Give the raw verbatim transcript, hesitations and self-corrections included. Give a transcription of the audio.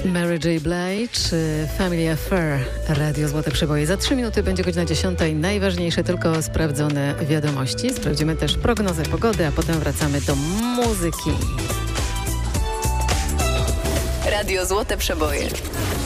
Mary J. Blige, Family Affair, Radio Złote Przeboje. Za trzy minuty będzie godzina dziesiątej. Najważniejsze tylko sprawdzone wiadomości. Sprawdzimy też prognozę pogody, a potem wracamy do muzyki. Radio Złote Przeboje.